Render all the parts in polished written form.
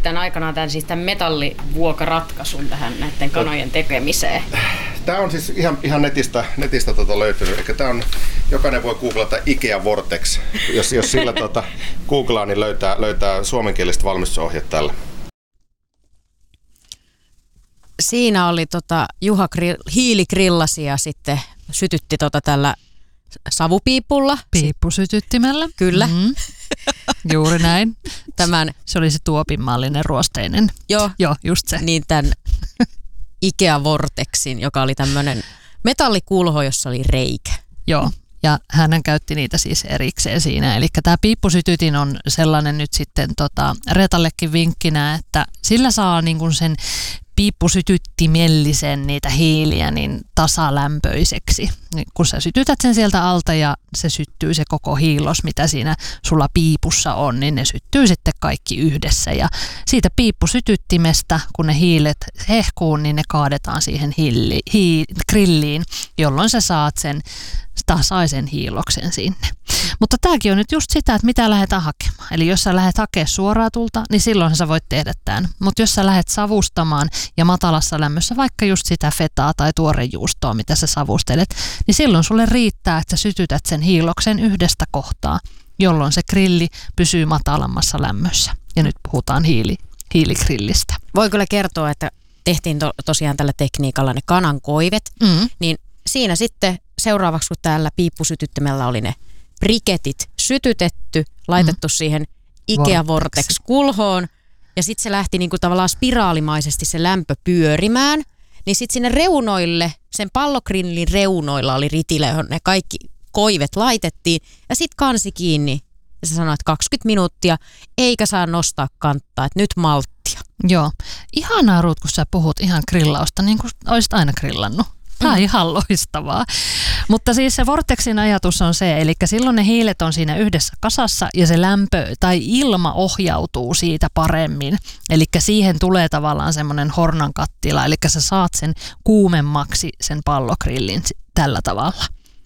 tämän aikanaan tämän metallivuokaratkaisun tähän näiden kanojen tekemiseen? Tämä on siis ihan netistä löytynyt. Eli tämä on, jokainen voi googlata IKEA Vortex. Jos sillä googlaa, niin löytää suomenkieliset valmistusohjeet tällä. Siinä oli Juha hiiligrillasi ja sitten sytytti tällä savupiipulla. Piippusytyttimellä. Kyllä. Mm-hmm. Juuri näin. Se oli se tuopinmallinen ruosteinen. Joo, just se. Niin tämän IKEA Vortexin, joka oli tämmöinen metallikulho, jossa oli reikä. Joo, ja hän käytti niitä siis erikseen siinä. Eli tämä piippusytytin on sellainen nyt sitten Reetallekin vinkkinä, että sillä saa niinku sen piippusytyttimellisen niitä hiiliä niin tasalämpöiseksi. Kun sä sytytät sen sieltä alta ja se syttyy se koko hiilos, mitä siinä sulla piipussa on, niin ne syttyy sitten kaikki yhdessä. Ja siitä piippusytyttimestä, kun ne hiilet hehkuu, niin ne kaadetaan siihen grilliin, jolloin sä saat sen tasaisen hiiloksen sinne. Mutta tämäkin on nyt just sitä, että mitä lähdetään hakemaan. Eli jos sä lähdet hakemaan suoraa tulta, niin silloin sä voit tehdä tämän. Mutta jos sä lähdet savustamaan ja matalassa lämmössä vaikka just sitä fetaa tai tuorejuustoa, mitä sä savustelet, niin silloin sulle riittää, että sä sytytät sen hiiloksen yhdestä kohtaa, jolloin se grilli pysyy matalammassa lämmössä. Ja nyt puhutaan hiiligrillistä. Voi kyllä kertoa, että tehtiin tosiaan tällä tekniikalla ne kanankoivet, niin siinä sitten seuraavaksi, kun täällä piippusytyttimellä oli ne briketit sytytetty, laitettu siihen IKEA Vortex-kulhoon, ja sitten se lähti niinku tavallaan spiraalimaisesti se lämpö pyörimään, niin sitten sinne reunoille, sen pallogrillin reunoilla oli ritilä, johon ne kaikki koivet laitettiin, ja sitten kansi kiinni, ja se sanoi, että 20 minuuttia, eikä saa nostaa kanttaa, että nyt malttia. Joo, ihanaa Ruut, kun sä puhut ihan grillausta, niin kuin olisit aina grillannut. Tämä on ihan loistavaa. Mutta siis se Vortexin ajatus on se, eli silloin ne hiilet on siinä yhdessä kasassa ja se lämpö tai ilma ohjautuu siitä paremmin. Eli siihen tulee tavallaan semmoinen hornankattila, eli sä saat sen kuumemmaksi sen pallogrillin tällä tavalla.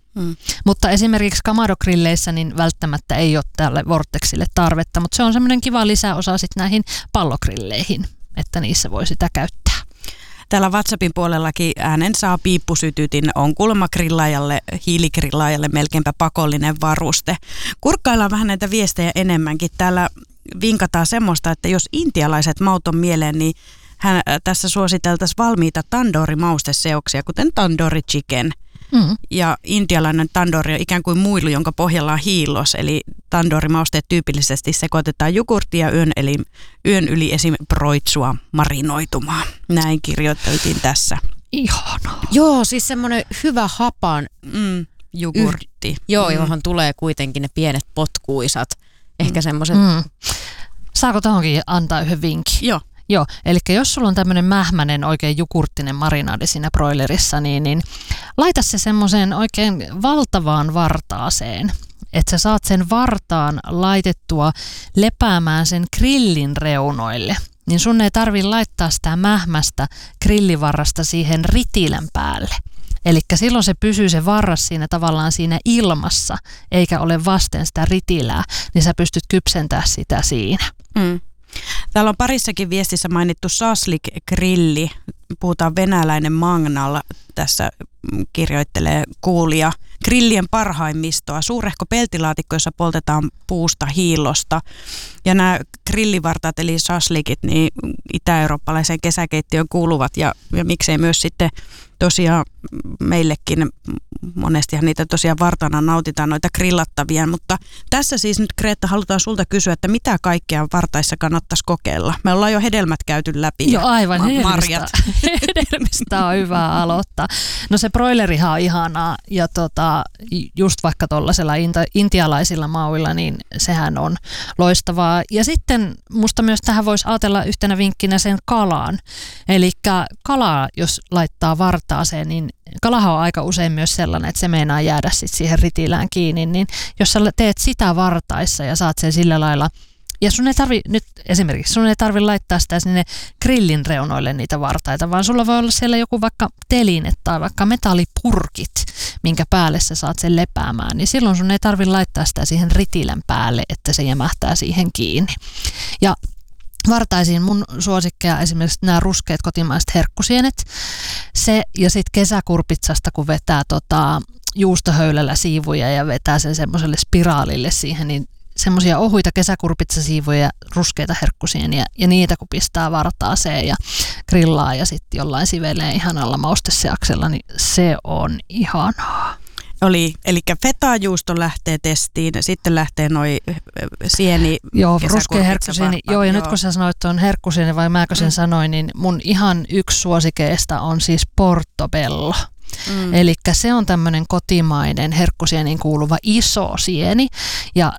Mutta esimerkiksi Kamado-grilleissä niin välttämättä ei ole tälle Vortexille tarvetta, mutta se on semmoinen kiva lisäosa sitten näihin pallogrilleihin, että niissä voi sitä käyttää. Täällä WhatsAppin puolellakin äänen saa piippusytytin, on kulmagrillaajalle, hiiligrillaajalle melkeinpä pakollinen varuste. Kurkkaillaan vähän näitä viestejä enemmänkin. Täällä vinkataan semmoista, että jos intialaiset maut on mieleen, niin tässä suositeltaisiin valmiita tandoori-mausteseoksia, kuten tandoori chicken. Ja intialainen tandoori on ikään kuin muilu, jonka pohjalla on hiilos, eli tandoori-mausteet tyypillisesti sekoitetaan jogurttia yön yli esim. Broitsua marinoitumaan. Näin kirjoiteltiin tässä. Ihanaa. Joo, siis semmoinen hyvä hapan jogurtti. Johon tulee kuitenkin ne pienet potkuisat. Ehkä semmoiset. Saako tuohonkin antaa yhden vinkin? Joo, eli jos sulla on tämmöinen mähmäinen oikein jogurttinen marinaadi siinä broilerissa, niin laita se semmoiseen oikein valtavaan vartaaseen, että sä saat sen vartaan laitettua lepäämään sen grillin reunoille. Niin sun ei tarvitse laittaa sitä mähmästä grillivarrasta siihen ritilän päälle. Eli silloin se pysyy se varras siinä tavallaan siinä ilmassa, eikä ole vasten sitä ritilää, niin sä pystyt kypsentämään sitä siinä. Täällä on parissakin viestissä mainittu shashlik-grilli. Puhutaan venäläinen Magnal. Tässä kirjoittelee kuulija. Grillien parhaimmistoa. Suurehko peltilaatikko, jossa poltetaan puusta hiilosta. Ja nämä grillivartaat eli shashlikit niin itä-eurooppalaiseen kesäkeittiöön kuuluvat ja miksei myös sitten tosiaan meillekin monestihan niitä tosiaan vartana nautitaan noita grillattavia, mutta tässä siis nyt Greta halutaan sulta kysyä, että mitä kaikkea vartaissa kannattaisi kokeilla. Me ollaan jo hedelmät käyty läpi. Joo, aivan hedelmistä on hyvä aloittaa. No se broilerihan on ihanaa ja just vaikka tuollaisella intialaisilla mauilla, niin sehän on loistavaa. Ja sitten musta myös tähän voisi ajatella yhtenä vinkkinä sen kalaan. Eli kalaa, jos laittaa vartaaseen, niin kalahan on aika usein myös sellainen, että se meinaa jäädä sit siihen ritilään kiinni, niin jos sä teet sitä vartaissa ja saat sen sillä lailla, ja sun ei tarvi laittaa sitä sinne grillin reunoille niitä vartaita, vaan sulla voi olla siellä joku vaikka teline tai vaikka metallipurkit, minkä päälle sä saat sen lepäämään, niin silloin sun ei tarvi laittaa sitä siihen ritilän päälle, että se jämähtää siihen kiinni. Ja vartaisiin mun suosikkeja esimerkiksi nämä ruskeat kotimaiset herkkusienet. Se ja sitten kesäkurpitsasta, kun vetää juustohöylällä siivuja ja vetää sen semmoiselle spiraalille siihen, niin semmoisia ohuita kesäkurpitsasiivuja, ruskeita herkkusieniä ja niitä kun pistää vartaaseen ja grillaa ja sitten jollain sivelee ihanalla mausteseaksella, niin se on ihanaa. Eli fetajuusto lähtee testiin, sitten lähtee noi sieni. Joo, ruskea herkkusieni. Joo, ja nyt kun sä sanoit tuon herkkusieni, vai mäkö sen sanoin, niin mun ihan yksi suosikeista on siis portobello. Eli se on tämmöinen kotimainen herkkusieniin kuuluva iso sieni, ja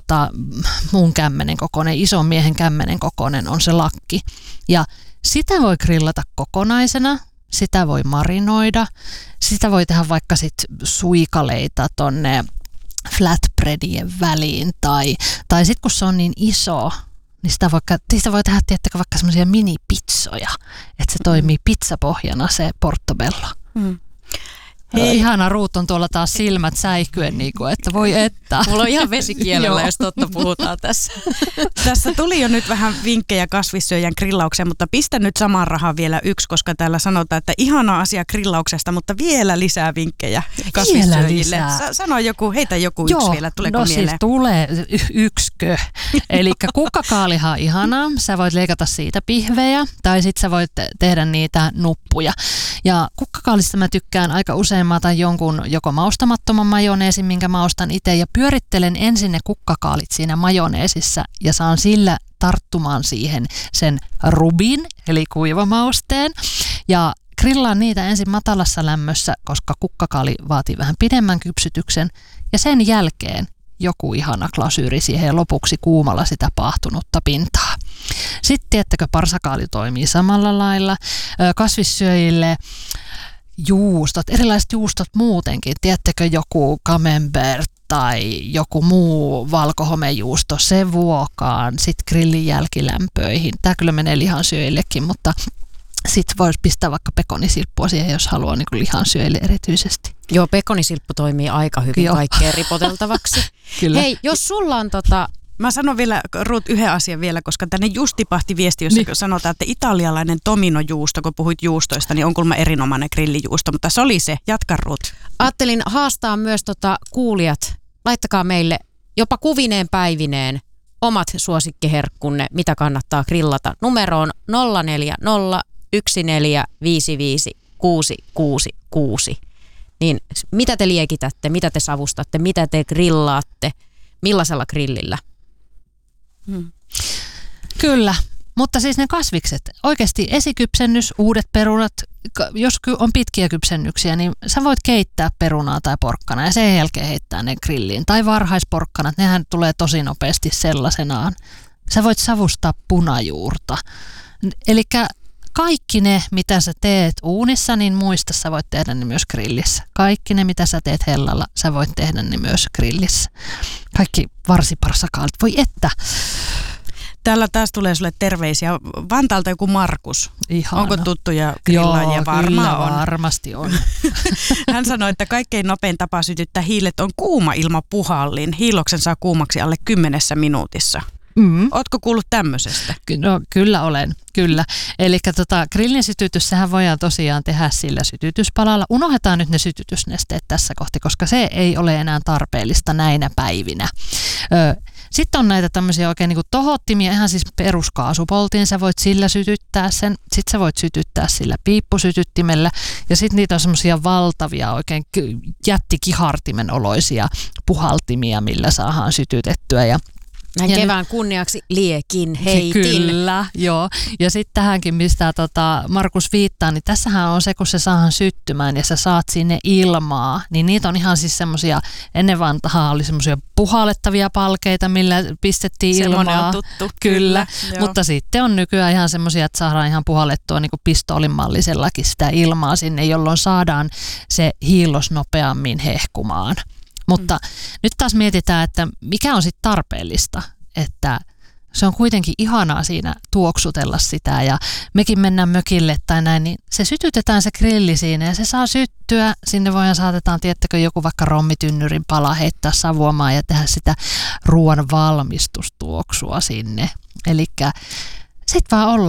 mun kämmenen kokoinen, ison miehen kämmenen kokoinen on se lakki. Ja sitä voi grillata kokonaisena, sitä voi marinoida, sitä voi tehdä vaikka sit suikaleita tonne flatbreadien väliin, tai sitten kun se on niin iso, niin sitä voi tehdä tiettäkö vaikka semmoisia minipizzoja, että se toimii pizzapohjana se portobello. Hei. Ihana, Ruut on tuolla taas silmät säihkyen, niin kuin, että voi että. Mulla on ihan vesikielellä, jos totta puhutaan tässä. Tässä tuli jo nyt vähän vinkkejä kasvissyöjän grillaukseen, mutta pistä nyt saman rahan vielä yksi, koska täällä sanotaan, että ihana asia grillauksesta, mutta vielä lisää vinkkejä kasvissyöjille. Sano heitä joku yksi vielä, tuleeko mieleen? Siis tulee yksikö. Eli kukkakaalihan on ihanaa, sä voit leikata siitä pihvejä, tai sit sä voit tehdä niitä nuppuja. Ja kukkakaalista mä tykkään aika usein, mä otan jonkun joko maustamattoman majoneesin, minkä maustan itse, ja pyörittelen ensin ne kukkakaalit siinä majoneesissa ja saan sillä tarttumaan siihen sen rubin, eli kuivamausteen, ja grillaan niitä ensin matalassa lämmössä, koska kukkakaali vaatii vähän pidemmän kypsytyksen, ja sen jälkeen joku ihana glasyyri siihen ja lopuksi kuumalla sitä paahtunutta pintaa. Sitten tiettäkö, parsakaali toimii samalla lailla. Kasvissyöjille juustot, erilaiset juustot muutenkin. Tiedättekö, joku camembert tai joku muu valkohomejuusto, se vuokaan sitten grillin jälkilämpöihin. Tämä kyllä menee lihansyöjillekin, mutta sitten voisi pistää vaikka pekonisilppua siihen, jos haluaa niin kuin lihansyöjille erityisesti. Joo, pekonisilppu toimii aika hyvin kaikkeen ripoteltavaksi. Kyllä. Hei, jos sulla on Mä sanon vielä, Ruut, yhden asian vielä, koska tänne just tipahti viesti, jossa sanotaan, että italialainen tominojuusto, kun puhuit juustoista, niin on kuulemma erinomainen grillijuusto, mutta se oli se. Jatka, Ruut. Ajattelin haastaa myös kuulijat. Laittakaa meille jopa kuvineen päivineen omat suosikkiherkkunne, mitä kannattaa grillata. Numero on 040 1455 666. Niin mitä te liekitätte, mitä te savustatte, mitä te grillaatte, millaisella grillillä? Kyllä, mutta siis ne kasvikset, oikeasti esikypsennys, uudet perunat, jos on pitkiä kypsennyksiä, niin sä voit keittää perunaa tai porkkana ja sen jälkeen heittää ne grilliin. Tai varhaisporkkanat, nehän tulee tosi nopeasti sellaisenaan. Sä voit savustaa punajuurta. Elikkä kaikki ne, mitä sä teet uunissa, niin muista, sä voit tehdä ne myös grillissä. Kaikki ne, mitä sä teet hellalla, sä voit tehdä ne myös grillissä. Kaikki varsiparsakaalit. Voi että. Täällä taas tulee sulle terveisiä. Vantaalta joku Markus. Ihana. Onko tuttuja grillaajia? Joo, kyllä varmasti on. Hän sanoi, että kaikkein nopein tapa sytyttää hiilet on kuuma ilma puhallin. Hiiloksen saa kuumaksi alle 10 minuutissa. Ootko kuullut tämmöisestä? No, kyllä olen, kyllä. Eli grillin sytytys, sehän voidaan tosiaan tehdä sillä sytytyspalalla. Unohdetaan nyt ne sytytysnesteet tässä kohti, koska se ei ole enää tarpeellista näinä päivinä. Sitten on näitä tämmöisiä oikein niin kuin tohottimia, ihan siis peruskaasupoltiin, sä voit sillä sytyttää sen, sitten sä voit sytyttää sillä piippusytyttimellä, ja sitten niitä on semmoisia valtavia oikein jättikihartimen oloisia puhaltimia, millä saadaan sytytettyä, ja näin kevään kunniaksi liekin heitin. Kyllä, joo. Ja sitten tähänkin, mistä Markus viittaa, niin tässähän on se, kun se saadaan syttymään ja sä saat sinne ilmaa, niin niitä on ihan siis semmoisia, ennen vanhaa oli semmoisia puhallettavia palkeita, millä pistettiin ilmaa. Semmoinen on tuttu. Kyllä, mutta sitten on nykyään ihan semmoisia, että saadaan ihan puhallettua niin kuin pistoolinmallisellakin sitä ilmaa sinne, jolloin saadaan se hiillos nopeammin hehkumaan. Mutta nyt taas mietitään, että mikä on sitten tarpeellista, että se on kuitenkin ihanaa siinä tuoksutella sitä ja mekin mennään mökille tai näin, niin se sytytetään se grilli siinä ja se saa syttyä. Sinne voidaan saatetaan, tiettäkö, joku vaikka rommitynnyrin pala heittää savuamaan ja tehdä sitä ruoan valmistustuoksua sinne. Elikkä Sitten vaan ollaan